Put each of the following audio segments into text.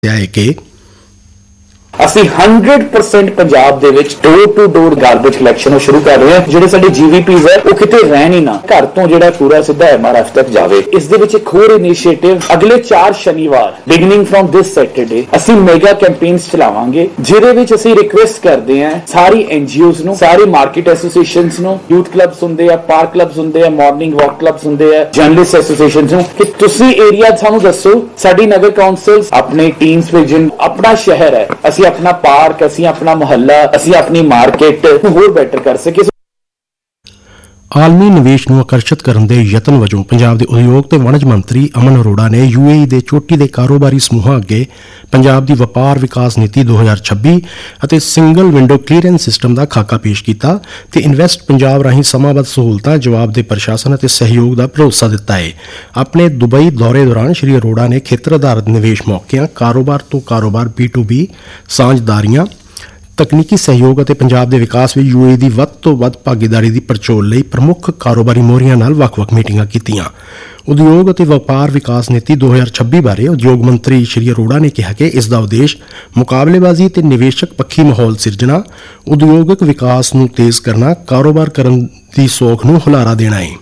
है कि ਅਸੀਂ 100% ਪੰਜਾਬ ਦੇ ਵਿੱਚ door to door garbage collection ਸ਼ੁਰੂ ਕਰ ਰਹੇ ਹਾਂ। ਜਿਹੜੇ ਸਾਡੇ ਜੀਵੀਪੀਜ਼ ਹੈ ਉਹ ਕਿਤੇ ਰਹਿਣ ਹੀ ਨਾ, ਘਰ ਤੋਂ ਜਿਹੜਾ ਪੂਰਾ ਸਿੱਧਾ MRF ਤੱਕ ਜਾਵੇ। ਇਸ ਦੇ ਵਿੱਚ ਇੱਕ ਹੋਰ ਇਨੀਸ਼ੀਏਟਿਵ ਅਗਲੇ 4 ਸ਼ਨੀਵਾਰ ਬਿਗਨਿੰਗ ਫਰੋਮ ਦਿਸ ਸੈਟਰਡੇ ਅਸੀਂ ਮੈਗਾ ਕੈਂਪੇਨਸ ਚਲਾਵਾਂਗੇ, ਜਿਹਦੇ ਵਿੱਚ ਅਸੀਂ ਰਿਕੁਐਸਟ ਕਰਦੇ ਹਾਂ ਸਾਰੀ NGOs ਨੂੰ, ਸਾਰੀ ਮਾਰਕੀਟ ਐਸੋਸੀਏਸ਼ਨਸ ਨੂੰ, ਯੂਥ ਕਲੱਬਸ ਹੁੰਦੇ ਆ, ਪਾਰਕ ਕਲੱਬਸ ਹੁੰਦੇ ਆ, ਮਾਰਨਿੰਗ ਵਾਕ ਕਲੱਬਸ ਹੁੰਦੇ ਆ, ਜਰਨਲਿਸਟ ਐਸੋਸੀਏਸ਼ਨਸ ਨੂੰ ਕਿ ਤੁਸੀਂ ਏਰੀਆ ਸਾਨੂੰ ਦੱਸੋ। ਸਾਡੀ ਨਗਰ ਕੌਂਸਲ ਆਪਣੇ ਟੀਮਸ ਭੇਜਣ, ਆਪਣਾ ਸ਼ਹਿਰ ਹੈ, ਅਸੀਂ अपना पार्क, ਅਸੀਂ ਆਪਣਾ ਮੁਹੱਲਾ, ਅਸੀਂ ਆਪਣੀ ਮਾਰਕੀਟ ਨੂੰ ਹੋਰ ਬੈਟਰ ਕਰ ਸਕੀਏ। ਆਲਮੀ ਨਿਵੇਸ਼ ਨੂੰ ਆਕਰਸ਼ਿਤ ਕਰਨ ਦੇ ਯਤਨ ਵਜੋਂ ਪੰਜਾਬ ਦੇ ਉਦਯੋਗ ਤੇ ਵਣਜ ਮੰਤਰੀ ਅਮਨ ਅਰੋੜਾ ਨੇ UAE ਦੇ ਚੋਟੀ ਦੇ ਕਾਰੋਬਾਰੀ ਸਮੂਹਾਂ ਅੱਗੇ ਪੰਜਾਬ ਦੀ ਵਪਾਰ ਵਿਕਾਸ ਨੀਤੀ 2026 ਅਤੇ ਸਿੰਗਲ ਵਿੰਡੋ ਕਲੀਅਰੈਂਸ ਸਿਸਟਮ ਦਾ ਖਾਕਾ ਪੇਸ਼ ਕੀਤਾ ਤੇ ਇਨਵੈਸਟ ਪੰਜਾਬ ਰਾਹੀਂ ਸਮਾਂਬੱਧ ਸਹੂਲਤਾਂ, ਜਵਾਬ ਦੇ ਪ੍ਰਸ਼ਾਸਨ ਅਤੇ ਸਹਿਯੋਗ ਦਾ ਭਰੋਸਾ ਦਿੱਤਾ ਹੈ। ਆਪਣੇ ਦੁਬਈ ਦੌਰੇ ਦੌਰਾਨ ਸ਼੍ਰੀ ਅਰੋੜਾ ਨੇ ਖੇਤਰ ਆਧਾਰਿਤ ਨਿਵੇਸ਼ ਮੌਕਿਆਂ, ਕਾਰੋਬਾਰ ਤੋਂ ਕਾਰੋਬਾਰ B2B ਸਾਂਝਦਾਰੀਆਂ, ਤਕਨੀਕੀ ਸਹਿਯੋਗ ਅਤੇ ਪੰਜਾਬ ਦੇ ਵਿਕਾਸ ਵਿੱਚ UAE ਦੀ ਵੱਧ ਤੋਂ ਵੱਧ ਭਾਗੀਦਾਰੀ ਦੀ ਪੜਚੋਲ ਲਈ ਪ੍ਰਮੁੱਖ ਕਾਰੋਬਾਰੀ ਮੋਹਰੀਆਂ ਨਾਲ ਵੱਖ-ਵੱਖ ਮੀਟਿੰਗਾਂ ਕੀਤੀਆਂ। ਉਦਯੋਗ ਅਤੇ ਵਪਾਰ ਵਿਕਾਸ ਨੀਤੀ 2026 ਬਾਰੇ ਉਦਯੋਗ ਮੰਤਰੀ ਸ਼੍ਰੀ ਅਰੋੜਾ ਨੇ ਕਿਹਾ ਕਿ ਇਸ ਦਾ ਉਦੇਸ਼ ਮੁਕਾਬਲੇਬਾਜ਼ੀ ਅਤੇ ਨਿਵੇਸ਼ਕ ਪੱਖੀ ਮਾਹੌਲ ਸਿਰਜਣਾ, ਉਦਯੋਗਿਕ ਵਿਕਾਸ ਨੂੰ ਤੇਜ਼ ਕਰਨਾ, ਕਾਰੋਬਾਰ ਕਰਨ ਦੀ ਸੌਖ ਨੂੰ ਹੁਲਾਰਾ ਦੇਣਾ ਹੈ।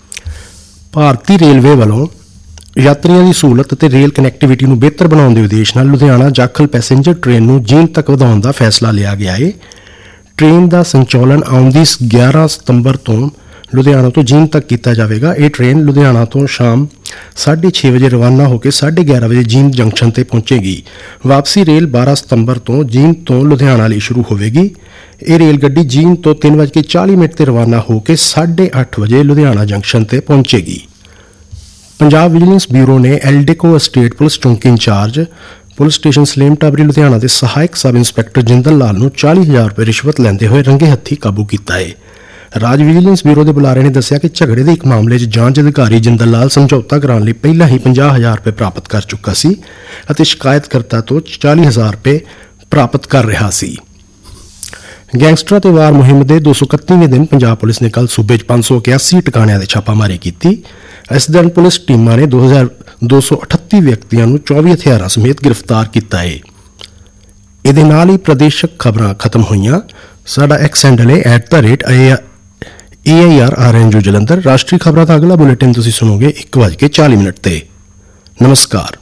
ਭਾਰਤੀ ਰੇਲਵੇ ਵੱਲੋਂ ਯਾਤਰੀਆਂ ਦੀ ਸਹੂਲਤ ਅਤੇ ਰੇਲ ਕਨੈਕਟੀਵਿਟੀ ਨੂੰ ਬਿਹਤਰ ਬਣਾਉਣ ਦੇ ਉਦੇਸ਼ ਨਾਲ ਲੁਧਿਆਣਾ ਜਾਖਲ ਪੈਸੇਂਜਰ ਟ੍ਰੇਨ ਨੂੰ ਜੀਂਦ ਤੱਕ ਵਧਾਉਣ ਦਾ ਫੈਸਲਾ ਲਿਆ ਗਿਆ ਹੈ। ਟ੍ਰੇਨ ਦਾ ਸੰਚਾਲਨ ਆਉਂਦੀ 11 ਸਤੰਬਰ ਤੋਂ ਲੁਧਿਆਣਾ ਤੋਂ ਜੀਂਦ ਤੱਕ ਕੀਤਾ ਜਾਵੇਗਾ। ਇਹ ਟ੍ਰੇਨ ਲੁਧਿਆਣਾ ਤੋਂ ਸ਼ਾਮ 6:30 ਵਜੇ ਰਵਾਨਾ ਹੋ ਕੇ 11:30 ਵਜੇ ਜੀਂਦ ਜੰਕਸ਼ਨ ਤੇ ਪਹੁੰਚੇਗੀ। ਵਾਪਸੀ ਰੇਲ 12 ਸਤੰਬਰ ਤੋਂ ਜੀਂਦ ਤੋਂ ਲੁਧਿਆਣਾ ਲਈ ਸ਼ੁਰੂ ਹੋਵੇਗੀ। ਇਹ ਰੇਲ ਗੱਡੀ ਜੀਂਦ ਤੋਂ 3:40 ਤੇ ਰਵਾਨਾ ਹੋ ਕੇ 8:30 ਵਜੇ ਲੁਧਿਆਣਾ ਜੰਕਸ਼ਨ ਤੇ ਪਹੁੰਚੇਗੀ। ਪੰਜਾਬ ਵਿਜੀਲੈਂਸ ਬਿਊਰੋ ਨੇ ਐਲਡੇਕੋ ਐਸਟੇਟ ਪੁਲਿਸ ਚੌਂਕੀ incharge police station Salem Tabri Ludhiana ਦੇ ਸਹਾਇਕ ਸਬ ਇੰਸਪੈਕਟਰ ਜਿੰਦਲ ਲਾਲ ਨੂੰ 40,000 ਰੁਪਏ ਰਿਸ਼ਵਤ ਲੈਂਦੇ ਹੋਏ ਰੰਗੇ ਹੱਥੀਂ ਕਾਬੂ ਕੀਤਾ ਹੈ। ਰਾਜ ਵਿਜੀਲੈਂਸ ਬਿਊਰੋ ਦੇ ਬੁਲਾਰੇ ਨੇ ਦੱਸਿਆ ਕਿ ਝਗੜੇ ਦੇ ਇੱਕ ਮਾਮਲੇ 'ਚ ਜਾਂਚ ਅਧਿਕਾਰੀ ਜਿੰਦਲ ਲਾਲ ਸਮਝੌਤਾ ਕਰਾਉਣ ਲਈ ਪਹਿਲਾਂ ਹੀ 50,000 ਰੁਪਏ ਪ੍ਰਾਪਤ ਕਰ ਚੁੱਕਾ ਸੀ ਅਤੇ ਸ਼ਿਕਾਇਤਕਰਤਾ ਤੋਂ 40,000 ਰੁਪਏ ਪ੍ਰਾਪਤ ਕਰ ਰਿਹਾ ਸੀ। ਗੈਂਗਸਟਰਾਂ ਤੇ ਵਾਰ ਮੁਹਿੰਮ ਦੇ 231ਵੇਂ ਦਿਨ ਪੰਜਾਬ ਪੁਲਿਸ ਨੇ ਕੱਲ੍ਹ ਸੂਬੇ 'ਚ 581 ਟਿਕਾਣਿਆਂ ਦੇ ਛਾਪਾਮਾਰੀ ਕੀਤੀ। ਇਸ ਦਿਨ ਪੁਲਿਸ ਟੀਮਾਂ ਨੇ 238 ਵਿਅਕਤੀਆਂ ਨੂੰ 24 ਹਥਿਆਰਾਂ ਸਮੇਤ ਗ੍ਰਿਫਤਾਰ ਕੀਤਾ ਹੈ। ਇਹਦੇ ਨਾਲ ਹੀ ਪ੍ਰਦੇਸ਼ਕ ਖਬਰਾਂ ਖਤਮ ਹੋਈਆਂ। ਸਾਡਾ ਐਕਸ ਹੈਂਡਲ ਹੈ @AIRRNU ਜਲੰਧਰ। ਰਾਸ਼ਟਰੀ ਖਬਰਾਂ ਦਾ ਅਗਲਾ ਬੁਲੇਟਿਨ ਤੁਸੀਂ ਸੁਣੋਗੇ 1:40 ਤੇ। ਨਮਸਕਾਰ।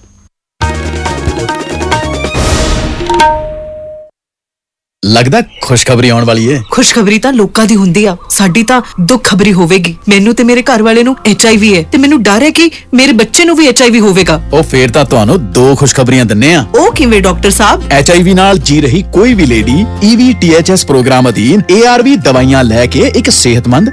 ਲੱਗਦਾ ਖੁਸ਼ਖਬਰੀ ਆਉਣ ਵਾਲੀ ਏ। ਖੁਸ਼ਖਬਰੀ ਤਾਂ ਲੋਕਾਂ ਦੀ ਹੁੰਦੀ ਆ, ਸਾਡੀ ਤਾਂ ਦੁੱਖ ਖਬਰੀ ਹੋਵੇਗੀ। ਮੈਨੂੰ ਤੇ ਮੇਰੇ ਘਰ ਵਾਲੇ ਨੂੰ HIV ਹੈ ਤੇ ਮੈਨੂੰ ਡਰ ਹੈ ਕਿ ਮੇਰੇ ਬੱਚੇ ਨੂੰ ਵੀ HIV ਹੋਵੇਗਾ। ਉਹ ਫੇਰ ਤਾਂ ਤੁਹਾਨੂੰ 2 ਖੁਸ਼ਖਬਰੀਆਂ ਦਿੰਨੇ ਆ। ਉਹ ਕਿਵੇਂ ਡਾਕਟਰ ਸਾਹਿਬ? HIV ਨਾਲ ਜੀ ਰਹੀ ਕੋਈ ਵੀ ਲੇਡੀ EVTHS ਪ੍ਰੋਗਰਾਮ ਅਧੀਨ ARV ਦਵਾਈਆਂ ਲੈ ਕੇ ਇੱਕ ਸਿਹਤਮੰਦ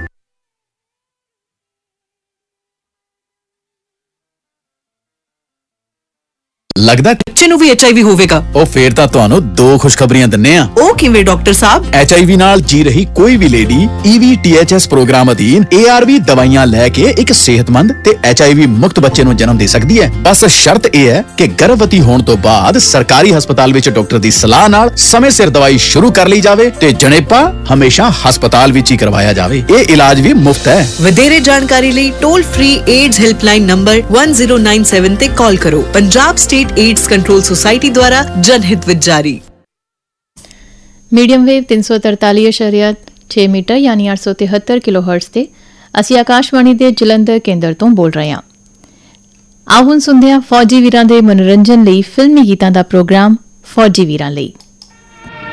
ਲੱਗਦਾ ਬੱਚੇ ਨੂੰ ਵੀ HIV ਹੋਵੇਗਾ। ਉਹ ਫੇਰ ਤਾਂ ਤੁਹਾਨੂੰ 2 ਖੁਸ਼ਖਬਰੀਆਂ ਦਿੰਨੇ ਆ। ਉਹ ਕਿਵੇਂ ਡਾਕਟਰ ਸਾਹਿਬ? HIV ਨਾਲ ਜੀ ਰਹੀ ਕੋਈ ਵੀ ਲੇਡੀ EVTHS ਪ੍ਰੋਗਰਾਮ ਅਧੀਨ ARV ਦਵਾਈਆਂ ਲੈ ਕੇ ਇੱਕ ਸਿਹਤਮੰਦ ਤੇ HIV ਮੁਕਤ ਬੱਚੇ ਨੂੰ ਜਨਮ ਦੇ ਸਕਦੀ ਹੈ। ਬਸ ਸ਼ਰਤ ਇਹ ਹੈ ਕਿ ਗਰਭਵਤੀ ਹੋਣ ਤੋਂ ਬਾਅਦ ਸਰਕਾਰੀ ਹਸਪਤਾਲ ਵਿੱਚ ਡਾਕਟਰ ਦੀ ਸਲਾਹ ਨਾਲ ਸਮੇਂ ਸਿਰ ਦਵਾਈ ਸ਼ੁਰੂ ਕਰ ਲਈ ਜਾਵੇ ਤੇ ਜਣੇਪਾ ਹਮੇਸ਼ਾ ਹਸਪਤਾਲ ਵਿੱਚ ਹੀ ਕਰਵਾਇਆ ਜਾਵੇ। ਇਹ ਇਲਾਜ ਵੀ ਮੁਫਤ ਹੈ। ਵਧੇਰੇ ਜਾਣਕਾਰੀ ਲਈ toll free AIDS helpline number 1097 ਤੇ ਕਾਲ ਕਰੋ। Punjab state AIDS control society ਦੁਆਰਾ ਜਨਹਿਤ ਵਿੱਚ ਜਾਰੀ। ਮੀਡੀਅਮ ਵੇਵ 343.6 ਮੀਟਰ ਯਾਨੀ 873 ਕਿਲੋਹਰਟਜ਼ ਤੇ ਅਸੀਂ ਆਕਾਸ਼ਵਾਣੀ ਦੇ ਜਲੰਧਰ ਕੇਂਦਰ ਤੋਂ ਬੋਲ ਰਹੇ ਹਾਂ। ਆਓ ਹੁਣ ਸੁਣਦੇ ਹਾਂ ਫੌਜੀ ਵੀਰਾਂ ਦੇ ਮਨੋਰੰਜਨ ਲਈ ਫਿਲਮੀ ਗੀਤਾਂ ਦਾ ਪ੍ਰੋਗਰਾਮ ਫੌਜੀ ਵੀਰਾਂ ਲਈ।